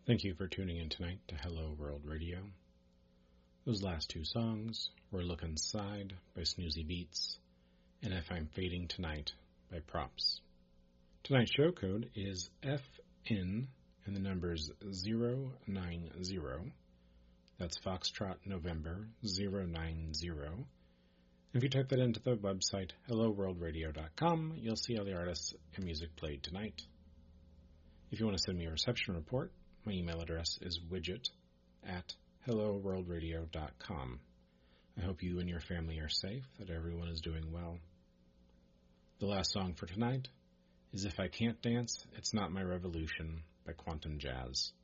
Thank you for tuning in tonight to Hello World Radio. Those last two songs were Look Inside by Snoozy Beats and If I'm Fading Tonight by Props. Tonight's show code is FN and the numbers 090. That's Foxtrot November 090. If you type that into the website helloworldradio.com, you'll see all the artists and music played tonight. If you want to send me a reception report, my email address is widget@helloworldradio.com. I hope you and your family are safe, that everyone is doing well. The last song for tonight is If I Can't Dance, It's Not My Revolution by Quantum Jazz.